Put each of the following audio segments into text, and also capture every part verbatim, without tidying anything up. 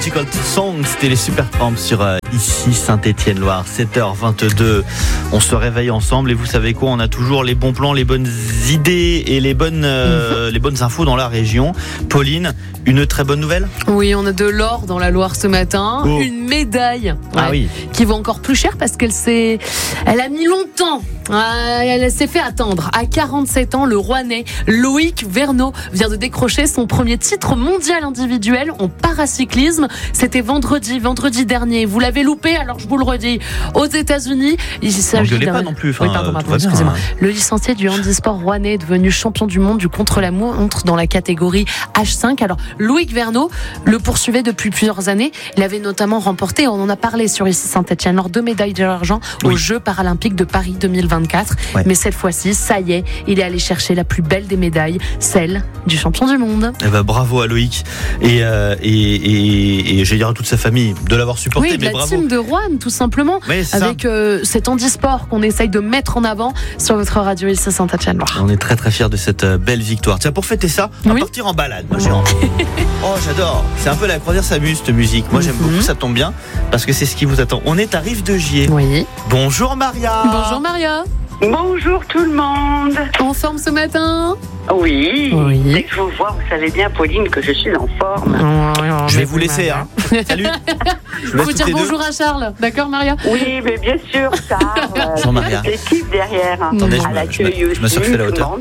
Difficult Song, c'était les Supertramp sur euh, ici Saint-Étienne-Loire, sept heures vingt-deux. On se réveille ensemble et vous savez quoi, on a toujours les bons plans, les bonnes idées et les bonnes, euh, les bonnes infos dans la région. Pauline, une très bonne nouvelle ? Oui, on a de l'or dans la Loire ce matin, oh. une médaille ouais, ah oui. qui vaut encore plus cher parce qu'elle s'est, elle a mis longtemps. Elle s'est fait attendre. À quarante-sept ans, le Rouennais Loïc Verneau vient de décrocher son premier titre mondial individuel en paracyclisme. C'était vendredi, vendredi dernier. Vous l'avez loupé, alors je vous le redis. Aux États-Unis, il s'agit d'un. pas non plus. Enfin, oui, pardon, pardon, excusez-moi. Bien, hein. Le licencié du handisport rouennais est devenu champion du monde du contre-la-montre dans la catégorie H cinq. Alors, Loïc Verneau le poursuivait depuis plusieurs années. Il avait notamment remporté, on en a parlé sur ici Saint-Étienne, lors deux médailles d'argent oui. aux Jeux paralympiques de Paris deux mille vingt-quatre. Ouais. Mais cette fois-ci, ça y est, il est allé chercher la plus belle des médailles, celle du champion du monde. Eh ben, bravo à Loïc et, euh, et, et, et je dirais à toute sa famille de l'avoir supporté. Oui, mais la bravo. team de Roanne, tout simplement, oui, avec euh, cet handisport qu'on essaye de mettre en avant sur votre radio ici Saint-Étienne-Loire. On est très très fiers de cette belle victoire. Tiens, pour fêter ça, on va oui. partir en balade. Moi, j'ai envie. Oh, j'adore. C'est un peu la croisière s'amuse, cette musique. Moi, j'aime mm-hmm. beaucoup, ça tombe bien parce que c'est ce qui vous attend. On est à Rive-de-Gier. Oui. Bonjour Maria. Bonjour Maria. Bonjour tout le monde. En forme ce matin ? Oui. oui. Dès que je vous vois, vous savez bien, Pauline, que je suis en forme. Oh, oh, je vais vous laisser. Hein. Salut. Il faut dire bonjour deux. à Charles. D'accord, Maria ? Oui, mais bien sûr, Charles. Bonjour Maria. L'équipe derrière. Attendez, à l'accueil aussi. Je m'assure que je fais la hauteur.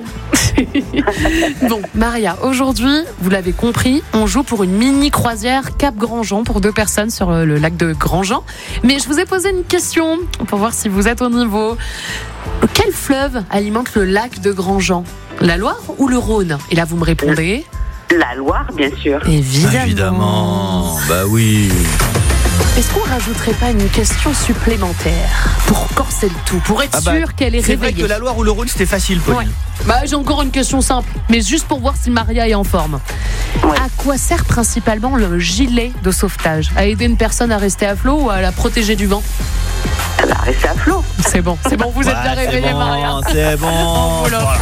Bon, Maria, aujourd'hui, vous l'avez compris, on joue pour une mini croisière Cap Grandjean pour deux personnes sur le lac de Grandjean. Mais je vous ai posé une question pour voir si vous êtes au niveau. Quel fleuve alimente le lac de Grandjean ? La Loire ou le Rhône ? Et là, vous me répondez ? La Loire, bien sûr. Évidemment. Évidemment. Bah oui. Est-ce qu'on rajouterait pas une question supplémentaire pour corser le tout, pour être ah bah, sûr qu'elle est, c'est réveillée ? C'est vrai que la Loire ou le Rhône, c'était facile, Pauline. Ouais. Bah, j'ai encore une question simple, mais juste pour voir si Maria est en forme. Ouais. À quoi sert principalement le gilet de sauvetage ? À aider une personne à rester à flot ou à la protéger du vent ? Elle a resté à flot. C'est bon, c'est bon, vous êtes ouais, bien réveillée, bon, Maria. C'est bon. Voilà.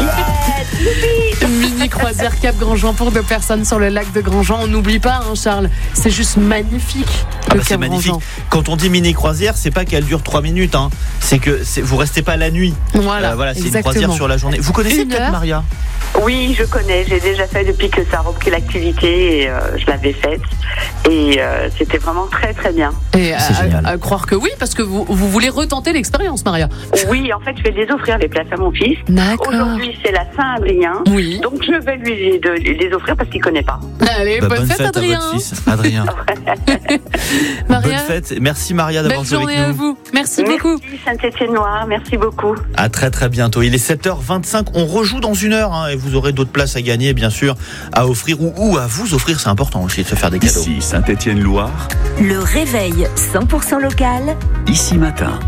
Mini croisière Cap Grandjean pour deux personnes sur le lac de Grandjean. On n'oublie pas, hein, Charles, c'est juste magnifique. Ah bah c'est magnifique. Quand on dit mini croisière, c'est pas qu'elle dure trois minutes, hein. C'est que c'est, vous restez pas la nuit. Voilà, euh, voilà, c'est exactement. une croisière sur la journée. Vous connaissez une peut-être heure. Maria ? Oui, je connais. J'ai déjà fait depuis que ça a repris l'activité et euh, je l'avais faite. Et euh, c'était vraiment très très bien. Et à, c'est génial. À, à croire que oui, parce que vous, vous voulez retenter l'expérience, Maria. Oui, en fait, je vais les offrir les places à mon fils. D'accord. Aujourd'hui, c'est la Saint-Adrien. Oui. Donc, je vais lui les, de, les offrir parce qu'il ne connaît pas. Allez, bah, bonne, bonne fête, fête Adrien. à votre fils, Adrien. Maria, bonne fête. Merci, Maria, d'avoir joué avec nous. Belle journée à vous. Merci, merci beaucoup. Saint-Étienne-Loire. Merci beaucoup. À très, très bientôt. Il est sept heures vingt-cinq. On rejoue dans une heure, hein, et vous aurez d'autres places à gagner, bien sûr, à offrir ou, ou à vous offrir. C'est important aussi de se faire des cadeaux. Ici, Saint-Étienne-Loire. Le réveil cent pour cent local. Ici matin.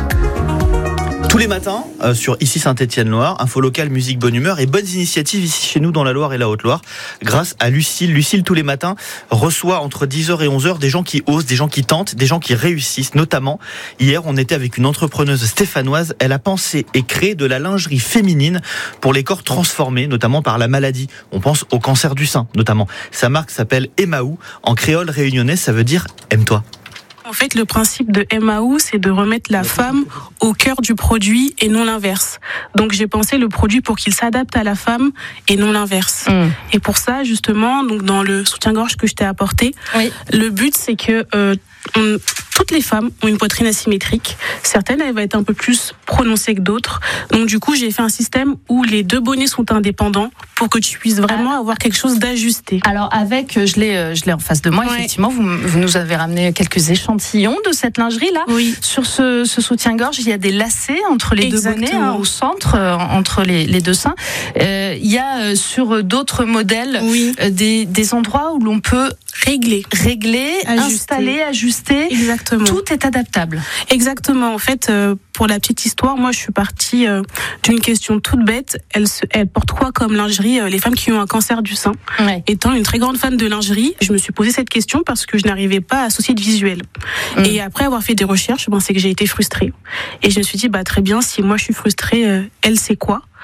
Tous les matins, euh, sur Ici Saint-Étienne-Loire, info locale, musique, bonne humeur et bonnes initiatives ici chez nous dans la Loire et la Haute-Loire, grâce à Lucille. Lucille, tous les matins, reçoit entre dix heures et onze heures des gens qui osent, des gens qui tentent, des gens qui réussissent. Notamment, hier, on était avec une entrepreneuse stéphanoise. Elle a pensé et créé de la lingerie féminine pour les corps transformés, notamment par la maladie. On pense au cancer du sein, notamment. Sa marque s'appelle Emmaou. En créole réunionnais, ça veut dire « aime-toi ». En fait, le principe de Emmaou, c'est de remettre la femme au cœur du produit et non l'inverse. Donc, j'ai pensé le produit pour qu'il s'adapte à la femme et non l'inverse. Mmh. Et pour ça, justement, donc dans le soutien-gorge que je t'ai apporté, oui. le but, c'est que euh, on, toutes les femmes ont une poitrine asymétrique. Certaines, elle va être un peu plus prononcée que d'autres. Donc, du coup, j'ai fait un système où les deux bonnets sont indépendants pour que tu puisses vraiment ah. avoir quelque chose d'ajusté. Alors, avec, je l'ai, je l'ai en face de moi, ouais. effectivement, vous, vous nous avez ramené quelques échantillons de cette lingerie-là. Oui. Sur ce, ce soutien-gorge, il y a des lacets entre les Exactement. deux bonnets, hein, au centre, euh, entre les, les deux seins. Euh, il y a euh, sur d'autres modèles oui. euh, des, des endroits où l'on peut régler, régler, ajuster. installer, ajuster. Exactement. Tout est adaptable. Exactement. En fait, euh, pour la petite histoire, moi, je suis partie euh, d'une question toute bête. Elle, se, elle porte quoi comme lingerie euh, les femmes qui ont un cancer du sein. Ouais. Étant une très grande fan de lingerie, je me suis posé cette question parce que je n'arrivais pas à associer de visuel. Mmh. Et après avoir fait des recherches, ben, c'est que j'ai été frustrée. Et je me suis dit, bah très bien, si moi je suis frustrée, euh, elle c'est quoi ?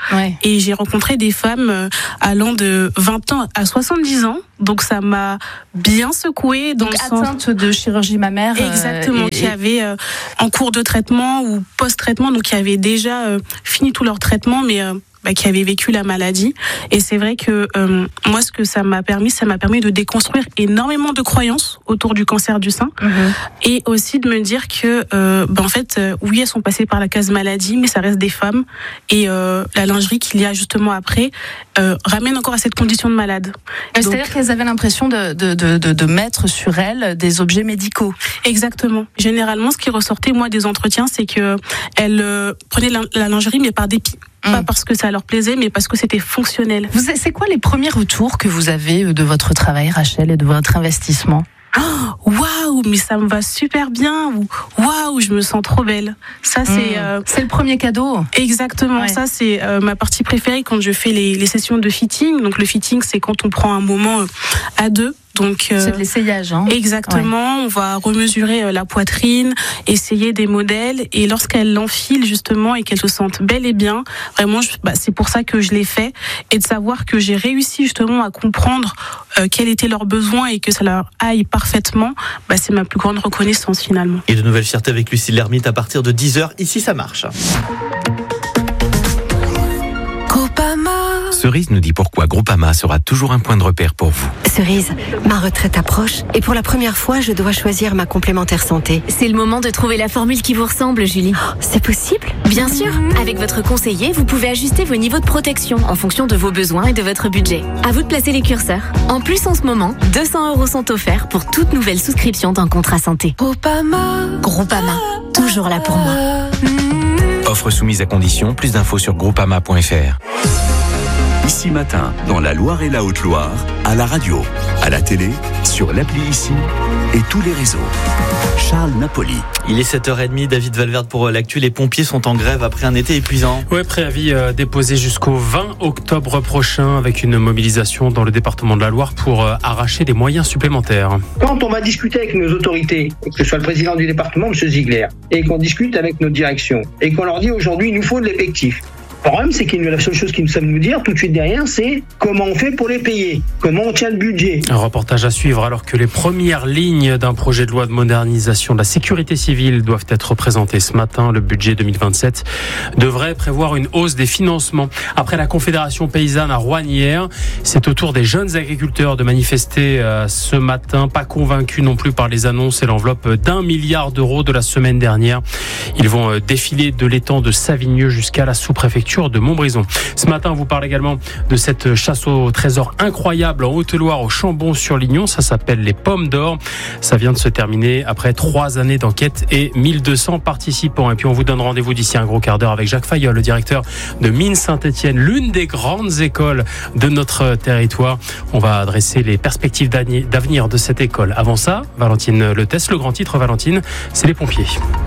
Ouais. Et j'ai rencontré des femmes euh, allant de vingt ans à soixante-dix ans. Donc ça m'a bien secouée dans donc, le atteinte sens de chirurgie mammaire. Exactement, euh, et, qui avaient euh, en cours de traitement ou post-traitement, donc qui avaient déjà euh, fini tout leur traitement, mais euh, bah, qui avaient vécu la maladie. Et c'est vrai que euh, moi, ce que ça m'a permis, ça m'a permis de déconstruire énormément de croyances autour du cancer du sein, mmh. et aussi de me dire que, euh, bah, en fait, euh, oui, elles sont passées par la case maladie, mais ça reste des femmes, et euh, la lingerie qu'il y a justement après euh, ramène encore à cette condition de malade. Donc, c'est-à-dire qu'elles avaient l'impression de, de, de, de, de mettre sur elles des objets médicaux. Exactement. Généralement, ce qui ressortait, moi, des entretiens, c'est que elles euh, prenaient la, la lingerie, mais par dépit. Pas parce que ça leur plaisait, mais parce que c'était fonctionnel. Vous, c'est quoi les premiers retours que vous avez de votre travail, Rachel, et de votre investissement ? Waouh, mais ça me va super bien. Waouh, je me sens trop belle. Ça, c'est mmh. euh... c'est le premier cadeau. Exactement. Ouais. Ça, c'est euh, ma partie préférée quand je fais les, les sessions de fitting. Donc, le fitting, c'est quand on prend un moment euh, à deux. Donc, euh, c'est de l'essayage, hein. Exactement. Ouais. On va remesurer euh, la poitrine, essayer des modèles, et lorsqu'elle l'enfile justement et qu'elle se sente bel et bien, vraiment, je, bah, c'est pour ça que je l'ai fait, et de savoir que j'ai réussi justement à comprendre euh, quels étaient leurs besoins et que ça leur aille parfaitement. Bah, c'est ma plus grande reconnaissance finalement. Et de nouvelles fiertés avec Lucille Lermite à partir de dix heures. Ici, ça marche. Cerise nous dit pourquoi Groupama sera toujours un point de repère pour vous. Cerise, ma retraite approche et pour la première fois, je dois choisir ma complémentaire santé. C'est le moment de trouver la formule qui vous ressemble, Julie. Oh, c'est possible ? Bien sûr. Avec votre conseiller, vous pouvez ajuster vos niveaux de protection en fonction de vos besoins et de votre budget. À vous de placer les curseurs. En plus, en ce moment, deux cents euros sont offerts pour toute nouvelle souscription d'un contrat santé. Groupama. Groupama. Toujours là pour moi. Offre soumise à condition. Plus d'infos sur groupama point f r. Ici Matin, dans la Loire et la Haute-Loire, à la radio, à la télé, sur l'appli Ici et tous les réseaux. Charles Napoli. Il est sept heures trente, David Valverde pour l'actu. Les pompiers sont en grève après un été épuisant. Ouais, préavis euh, déposé jusqu'au vingt octobre prochain avec une mobilisation dans le département de la Loire pour euh, arracher des moyens supplémentaires. Quand on va discuter avec nos autorités, que ce soit le président du département, M. Ziegler, et qu'on discute avec nos directions, et qu'on leur dit aujourd'hui il nous faut de l'effectif. Le problème, c'est que la seule chose qu'ils savent nous dire tout de suite derrière, c'est comment on fait pour les payer, comment on tient le budget. Un reportage à suivre alors que les premières lignes d'un projet de loi de modernisation de la sécurité civile doivent être présentées ce matin. Le budget deux mille vingt-sept devrait prévoir une hausse des financements. Après la Confédération paysanne à Roanne hier, c'est au tour des jeunes agriculteurs de manifester euh, ce matin. Pas convaincus non plus par les annonces et l'enveloppe d'un milliard d'euros de la semaine dernière. Ils vont euh, défiler de l'étang de Savigneux jusqu'à la sous-préfecture de Montbrison. Ce matin, on vous parle également de cette chasse au trésor incroyable en Haute-Loire, au Chambon-sur-Lignon. Ça s'appelle les Pommes d'Or. Ça vient de se terminer après trois années d'enquête et mille deux cents participants. Et puis, on vous donne rendez-vous d'ici un gros quart d'heure avec Jacques Fayol, le directeur de Mines Saint-Étienne, l'une des grandes écoles de notre territoire. On va adresser les perspectives d'avenir de cette école. Avant ça, Valentine Letesse, le grand titre, Valentine, c'est les pompiers.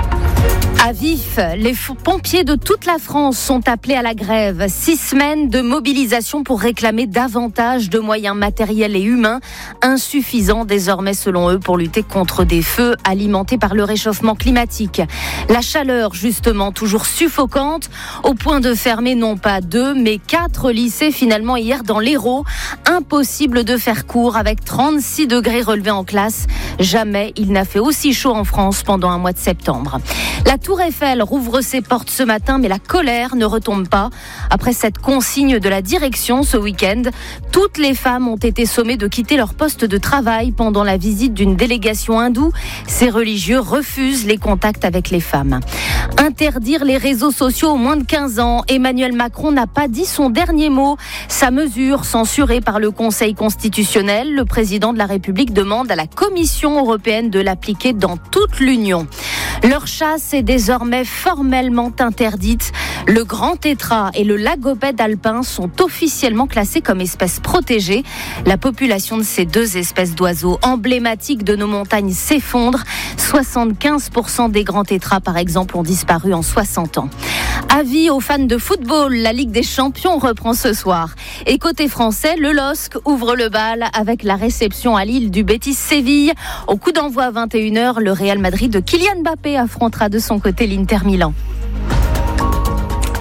À vif, les pompiers de toute la France sont appelés à la grève. Six semaines de mobilisation pour réclamer davantage de moyens matériels et humains, insuffisants désormais selon eux pour lutter contre des feux alimentés par le réchauffement climatique. La chaleur justement toujours suffocante, au point de fermer non pas deux mais quatre lycées finalement hier dans l'Hérault. Impossible de faire court avec trente-six degrés relevés en classe. Jamais il n'a fait aussi chaud en France pendant un mois de septembre. La Tour Eiffel rouvre ses portes ce matin, mais la colère ne retombe pas. Après cette consigne de la direction ce week-end, toutes les femmes ont été sommées de quitter leur poste de travail pendant la visite d'une délégation hindoue. Ces religieux refusent les contacts avec les femmes. Interdire les réseaux sociaux aux moins de quinze ans, Emmanuel Macron n'a pas dit son dernier mot. Sa mesure, censurée par le Conseil constitutionnel, le président de la République demande à la Commission européenne de l'appliquer dans toute l'Union. Leur chasse est désormais formellement interdite. Le grand tétras et le lagopède alpin sont officiellement classés comme espèces protégées. La population de ces deux espèces d'oiseaux emblématiques de nos montagnes s'effondre. soixante-quinze pour cent des grands tétras, par exemple, ont disparu en soixante ans. Avis aux fans de football, la Ligue des Champions reprend ce soir. Et côté français, le L O S C ouvre le bal avec la réception à Lille du Betis Séville. Au coup d'envoi à vingt et une heures, le Real Madrid de Kylian Mbappé affrontera de son côté l'Inter Milan.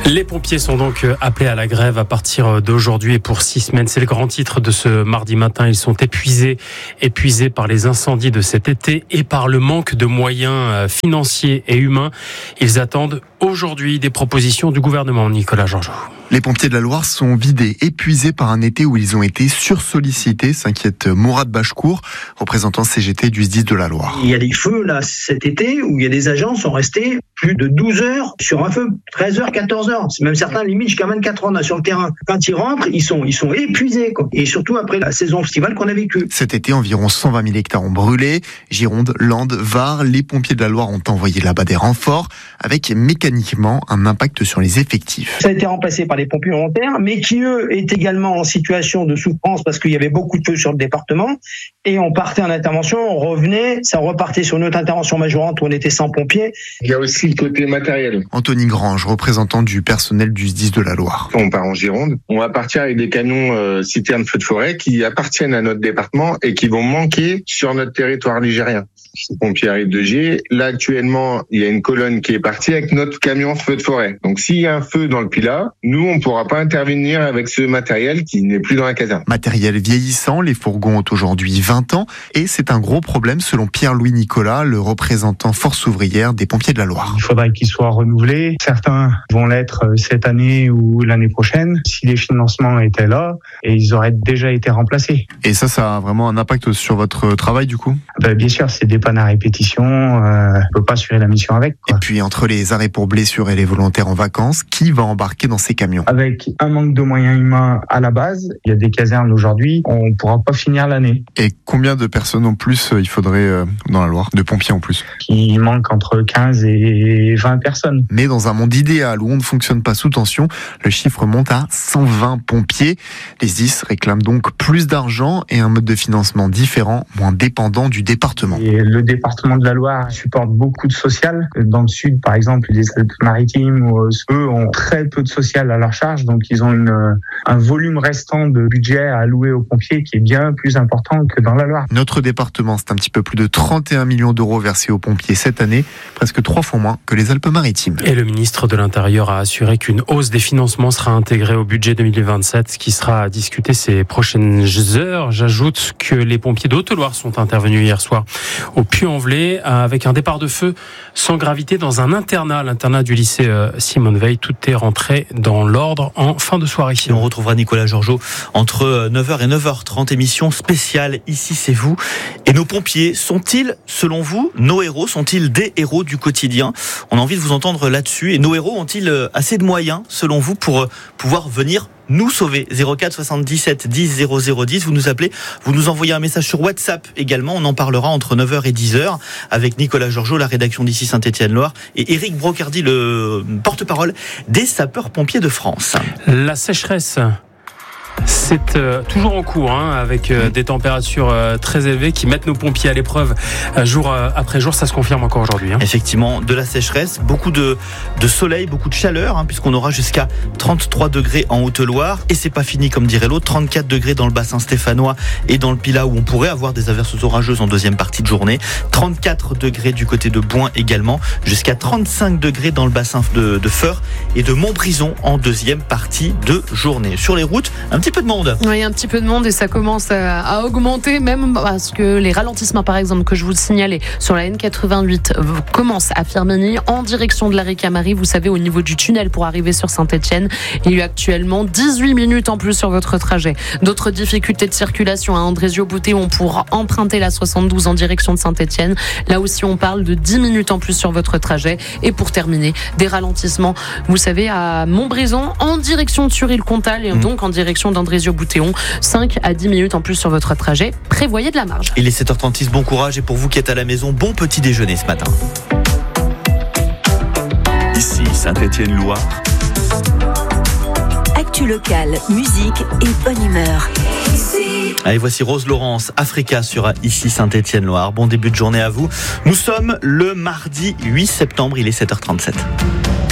Les pompiers sont donc appelés à la grève à partir d'aujourd'hui et pour six semaines. C'est le grand titre de ce mardi matin. Ils sont épuisés, épuisés par les incendies de cet été et par le manque de moyens financiers et humains. Ils attendent aujourd'hui des propositions du gouvernement. Nicolas Georgeot. Les pompiers de la Loire sont vidés, épuisés par un été où ils ont été sursollicités, s'inquiète Mourad Bachkour, représentant C G T du S D I S de la Loire. Il y a des feux là cet été où il y a des agents qui sont restés plus de douze heures sur un feu, treize heures, quatorze heures. C'est même certains limite jusqu'à vingt-quatre heures là, sur le terrain. Quand ils rentrent, ils sont, ils sont épuisés, quoi. Et surtout après la saison estivale qu'on a vécue. Cet été, environ cent vingt mille hectares ont brûlé. Gironde, Landes, Var, les pompiers de la Loire ont envoyé là-bas des renforts avec mécaniquement un impact sur les effectifs. Ça a été remplacé par les pompiers volontaires, mais qui eux étaient également en situation de souffrance parce qu'il y avait beaucoup de feux sur le département. Et on partait en intervention, on revenait, ça repartait sur notre intervention majorante où on était cent pompiers. Il y a aussi le côté matériel. Anthony Grange, représentant du personnel du S D I S de la Loire. On part en Gironde, on va partir avec des camions euh, citernes feux de forêt qui appartiennent à notre département et qui vont manquer sur notre territoire ligérien. Les pompiers arrivent de Gier. Là, actuellement, il y a une colonne qui est partie avec notre camion feu de forêt. Donc, s'il y a un feu dans le Pilat, nous, on ne pourra pas intervenir avec ce matériel qui n'est plus dans la caserne. Matériel vieillissant, les fourgons ont aujourd'hui vingt ans et c'est un gros problème selon Pierre-Louis Nicolas, le représentant force ouvrière des pompiers de la Loire. Il faudrait qu'ils soient renouvelés. Certains vont l'être cette année ou l'année prochaine si les financements étaient là et ils auraient déjà été remplacés. Et ça, ça a vraiment un impact sur votre travail du coup ? Ben, bien sûr, c'est des pannes à répétition, euh, on peut pas assurer la mission avec, quoi. Et puis entre les arrêts pour blessures et les volontaires en vacances, qui va embarquer dans ces camions ? Avec un manque de moyens humains à la base, il y a des casernes aujourd'hui, on pourra pas finir l'année. Et combien de personnes en plus il faudrait dans la Loire, de pompiers en plus ? Il manque entre quinze et vingt personnes. Mais dans un monde idéal où on ne fonctionne pas sous tension, le chiffre monte à cent vingt pompiers. Les S D I S réclament donc plus d'argent et un mode de financement différent, moins dépendant du département. Et le département de la Loire supporte beaucoup de social. Dans le sud, par exemple, les Alpes-Maritimes, eux ont très peu de social à leur charge, donc ils ont une, un volume restant de budget à allouer aux pompiers qui est bien plus important que dans la Loire. Notre département, c'est un petit peu plus de trente et un millions d'euros versés aux pompiers cette année, presque trois fois moins que les Alpes-Maritimes. Et le ministre de l'Intérieur a assuré qu'une hausse des financements sera intégrée au budget deux mille vingt-sept, qui sera discuté ces prochaines heures. J'ajoute que les pompiers de Haute-Loire sont intervenus hier soir au Puy-en-Velay avec un départ de feu sans gravité dans un internat, l'internat du lycée Simone Veil. Tout est rentré dans l'ordre en fin de soirée. Et on retrouvera Nicolas Georgeot entre neuf heures et neuf heures trente, émission spéciale Ici c'est vous. Et nos pompiers sont-ils, selon vous, nos héros ? Sont-ils des héros du quotidien ? On a envie de vous entendre là-dessus. Et nos héros ont-ils assez de moyens, selon vous, pour pouvoir venir nous sauver? Zéro quatre soixante-dix-sept dix zéro zéro dix, vous nous appelez, vous nous envoyez un message sur WhatsApp également, on en parlera entre neuf heures et dix heures avec Nicolas Georgeot, la rédaction d'Ici Saint-Étienne-Loire, et Éric Brocardi, le porte-parole des sapeurs-pompiers de France. La sécheresse, c'est euh, toujours en cours, hein, avec euh, des températures euh, très élevées qui mettent nos pompiers à l'épreuve euh, jour euh, après jour. Ça se confirme encore aujourd'hui. Hein. Effectivement, de la sécheresse, beaucoup de, de soleil, beaucoup de chaleur, hein, puisqu'on aura jusqu'à trente-trois degrés en Haute-Loire. Et c'est pas fini, comme dirait l'autre, trente-quatre degrés dans le bassin stéphanois et dans le Pilat, où on pourrait avoir des averses orageuses en deuxième partie de journée. trente-quatre degrés du côté de Boin également, jusqu'à trente-cinq degrés dans le bassin de, de Feur et de Montbrison en deuxième partie de journée. Sur les routes, un petit peu de monde. Oui, un petit peu de monde et ça commence à, à augmenter, même parce que les ralentissements, par exemple, que je vous signalais sur la N quatre-vingt-huit commencent à Firminy en direction de la Ricamarie. Vous savez, au niveau du tunnel pour arriver sur Saint-Étienne, il y a actuellement dix-huit minutes en plus sur votre trajet. D'autres difficultés de circulation à Andrésio-Boutéon pour emprunter la soixante-douze en direction de Saint-Étienne. Là aussi, on parle de dix minutes en plus sur votre trajet. Et pour terminer, des ralentissements, vous savez, à Montbrison en direction de Suril-Comtal et mmh. donc en direction d'Andrésio-Boutéon, cinq à dix minutes en plus sur votre trajet. Prévoyez de la marge. Il est sept heures trente-six, bon courage, et pour vous qui êtes à la maison, bon petit déjeuner ce matin. Ici Saint-Étienne-Loire. Actu locale, musique et bonne humeur. Allez, voici Rose Laurence, Africa sur Ici Saint-Étienne-Loire. Bon début de journée à vous. Nous sommes le mardi huit septembre, il est sept heures trente-sept.